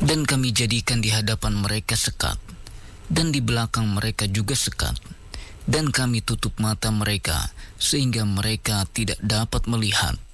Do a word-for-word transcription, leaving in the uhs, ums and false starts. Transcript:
Dan kami jadikan di hadapan mereka sekat, dan di belakang mereka juga sekat, dan kami tutup mata mereka sehingga mereka tidak dapat melihat,